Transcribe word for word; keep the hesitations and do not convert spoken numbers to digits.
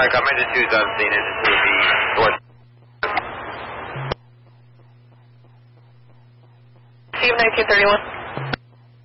Sorry, Commander two is on scene, and this will be north. Team nineteen thirty-one.